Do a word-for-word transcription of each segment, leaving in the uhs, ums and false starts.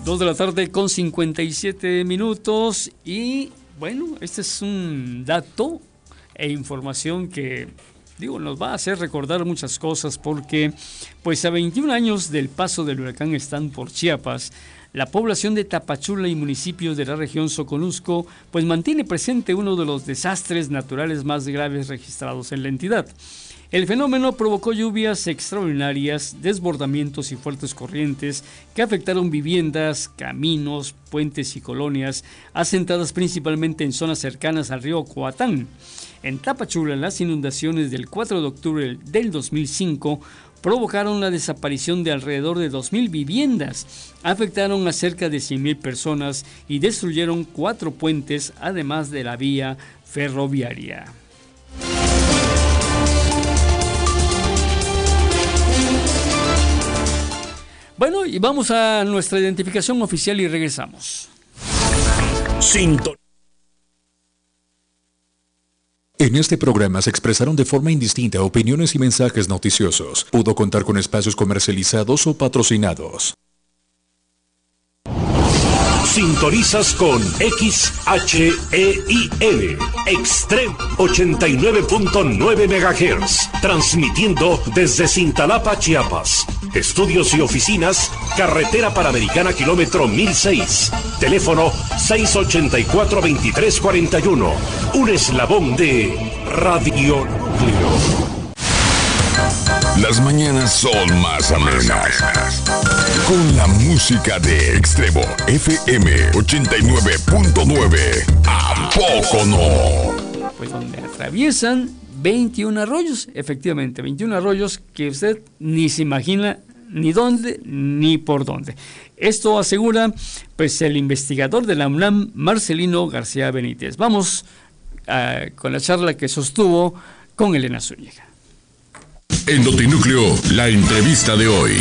dos de la tarde con cincuenta y siete minutos y bueno, este es un dato e información que, digo, nos va a hacer recordar muchas cosas porque pues a veintiún años del paso del huracán Stan por Chiapas, la población de Tapachula y municipios de la región Soconusco pues mantiene presente uno de los desastres naturales más graves registrados en la entidad. El fenómeno provocó lluvias extraordinarias, desbordamientos y fuertes corrientes que afectaron viviendas, caminos, puentes y colonias, asentadas principalmente en zonas cercanas al río Coatán. En Tapachula, las inundaciones del cuatro de octubre del dos mil cinco provocaron la desaparición de alrededor de dos mil viviendas, afectaron a cerca de cien mil personas y destruyeron cuatro puentes, además de la vía ferroviaria. Bueno, y vamos a nuestra identificación oficial y regresamos. Sinton. En este programa se expresaron de forma indistinta opiniones y mensajes noticiosos. Pudo contar con espacios comercializados o patrocinados. Sintonizas con X H E I N, Extreme ochenta y nueve punto nueve megahertz, transmitiendo desde Cintalapa, Chiapas. Estudios y oficinas, Carretera Panamericana, kilómetro mil seis. Teléfono seis ochenta y cuatro, veintitrés cuarenta y uno. Un eslabón de Radio Núcleo. Las mañanas son más amenas con la música de Extremo F M ochenta y nueve punto nueve. ¿A poco no? Pues donde atraviesan veintiún arroyos, efectivamente, veintiún arroyos que usted ni se imagina ni dónde ni por dónde. Esto asegura pues el investigador de la UNAM, Marcelino García Benítez. Vamos uh, con la charla que sostuvo con Elena Zúñiga. En Notinúcleo, la entrevista de hoy.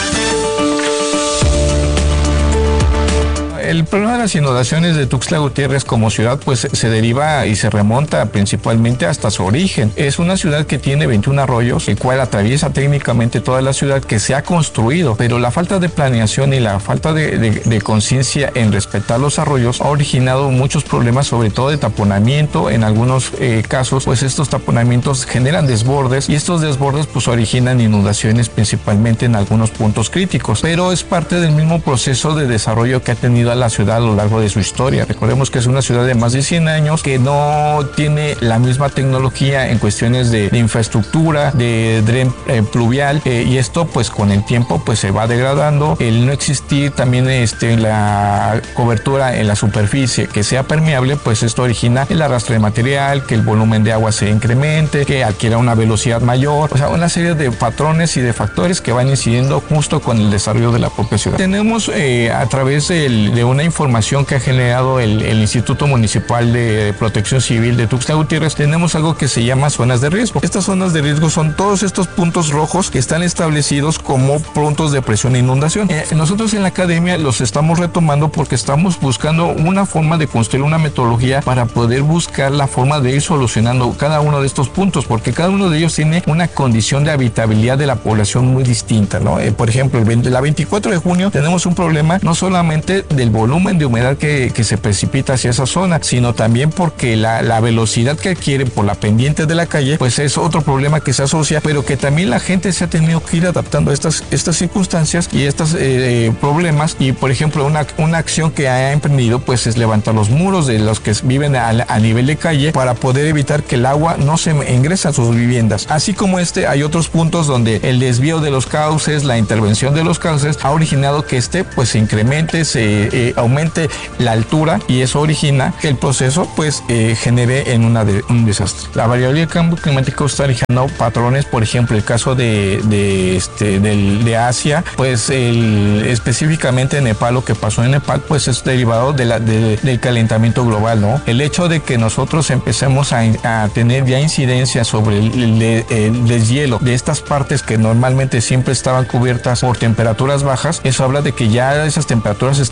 El problema de las inundaciones de Tuxtla Gutiérrez como ciudad pues se deriva y se remonta principalmente hasta su origen. Es una ciudad que tiene veintiún arroyos, el cual atraviesa técnicamente toda la ciudad, que se ha construido, pero la falta de planeación y la falta de, de, de conciencia en respetar los arroyos ha originado muchos problemas, sobre todo de taponamiento. En algunos eh, casos pues estos taponamientos generan desbordes y estos desbordes pues originan inundaciones principalmente en algunos puntos críticos, pero es parte del mismo proceso de desarrollo que ha tenido a la ciudad a lo largo de su historia. Recordemos que es una ciudad de más de cien años que no tiene la misma tecnología en cuestiones de, de infraestructura, de dren eh, pluvial, eh, y esto pues con el tiempo pues se va degradando. El no existir también este, la cobertura en la superficie que sea permeable, pues esto origina el arrastre de material, que el volumen de agua se incremente, que adquiera una velocidad mayor, o sea, una serie de patrones y de factores que van incidiendo justo con el desarrollo de la propia ciudad. Tenemos eh, a través del, de una información que ha generado el, el Instituto Municipal de Protección Civil de Tuxtla Gutiérrez, tenemos algo que se llama zonas de riesgo. Estas zonas de riesgo son todos estos puntos rojos que están establecidos como puntos de presión e inundación. Eh, nosotros en la academia los estamos retomando porque estamos buscando una forma de construir una metodología para poder buscar la forma de ir solucionando cada uno de estos puntos, porque cada uno de ellos tiene una condición de habitabilidad de la población muy distinta, ¿no? Eh, por ejemplo, el veinte, la veinticuatro de junio tenemos un problema no solamente del volumen de humedad que, que se precipita hacia esa zona, sino también porque la, la velocidad que adquiere por la pendiente de la calle, pues es otro problema que se asocia, pero que también la gente se ha tenido que ir adaptando a estas, estas circunstancias y estos eh, problemas. Y por ejemplo, una, una acción que ha emprendido pues es levantar los muros de los que viven a, a nivel de calle para poder evitar que el agua no se ingrese a sus viviendas. Así como este, hay otros puntos donde el desvío de los cauces, la intervención de los cauces ha originado que este pues se incremente, se eh, aumente la altura, y eso origina que el proceso pues eh, genere en una de, un desastre. La variabilidad del cambio climático está originando patrones, por ejemplo, el caso de, de, este, del, de Asia, pues el, específicamente en Nepal, lo que pasó en Nepal pues es derivado de la, de, del calentamiento global, ¿no? El hecho de que nosotros empecemos a, a tener ya incidencia sobre el, el, el deshielo de estas partes que normalmente siempre estaban cubiertas por temperaturas bajas, eso habla de que ya esas temperaturas están cambiando.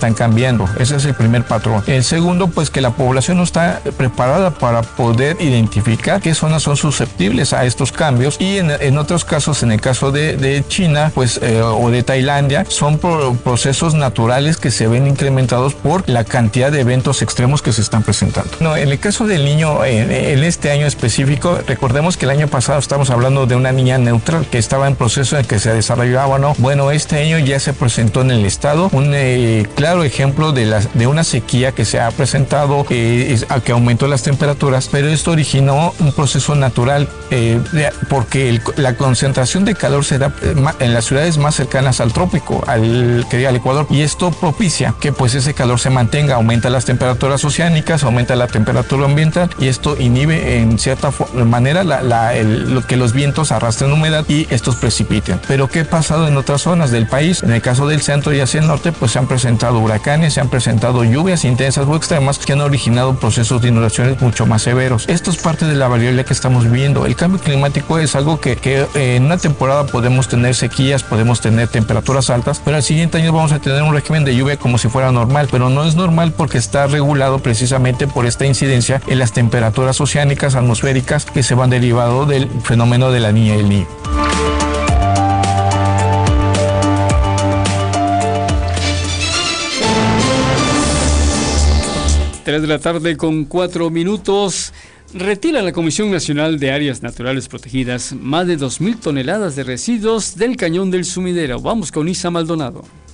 sucediendo. Ese es el primer patrón. El segundo, pues que la población no está preparada para poder identificar qué zonas son susceptibles a estos cambios, y en, en otros casos, en el caso de, de China, pues eh, o de Tailandia, son pro, procesos naturales que se ven incrementados por la cantidad de eventos extremos que se están presentando. No, en el caso del niño, en, en este año específico, recordemos que el año pasado estamos hablando de una niña neutral que estaba en proceso de que se desarrollaba, ¿no? Bueno, este año ya se presentó en el estado un eh, claro ejemplo de, la, de una sequía que se ha presentado, eh, a que aumentó las temperaturas, pero esto originó un proceso natural, eh, porque el, la concentración de calor se da en las ciudades más cercanas al trópico, al, que diga, al Ecuador, y esto propicia que pues ese calor se mantenga, aumenta las temperaturas oceánicas, aumenta la temperatura ambiental, y esto inhibe en cierta manera la, la, el, lo que los vientos arrastren humedad y estos precipiten. Pero ¿qué ha pasado en otras zonas del país? En el caso del centro y hacia el norte, pues se han presentado huracanes, se han presentado lluvias intensas o extremas que han originado procesos de inundaciones mucho más severos. Esto es parte de la variabilidad que estamos viviendo. El cambio climático es algo que, que eh, en una temporada podemos tener sequías, podemos tener temperaturas altas, pero al siguiente año vamos a tener un régimen de lluvia como si fuera normal, pero no es normal porque está regulado precisamente por esta incidencia en las temperaturas oceánicas, atmosféricas, que se van derivado del fenómeno de la Niña y el Niño. tres de la tarde con cuatro minutos. Retira la Comisión Nacional de Áreas Naturales Protegidas más de dos mil toneladas de residuos del Cañón del Sumidero. Vamos con Isa Maldonado.